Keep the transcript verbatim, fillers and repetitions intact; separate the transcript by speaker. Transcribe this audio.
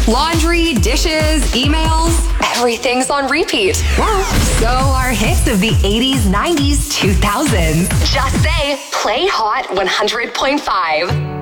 Speaker 1: laundry, dishes, emails. Everything's on repeat. So are hits of the eighties, nineties, two thousands. Just say, play Hot one hundred point five.